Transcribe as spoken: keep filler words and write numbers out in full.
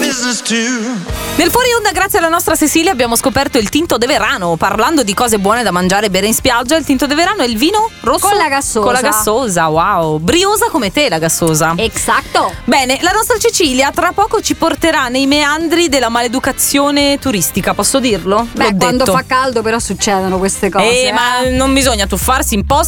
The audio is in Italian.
business too. Nel fuori onda, grazie alla nostra Cecilia, abbiamo scoperto il tinto de verano. Parlando di cose buone da mangiare e bere in spiaggia, il tinto de verano è il vino rosso con la gassosa. Con la gassosa, wow. Briosa come te la gassosa. Exacto. Bene, la nostra Cecilia tra poco ci porterà nei meandri della maleducazione turistica, posso dirlo? Beh, L'ho quando detto. fa caldo però succedono queste cose. Eh, eh. ma non bisogna tuffarsi in posti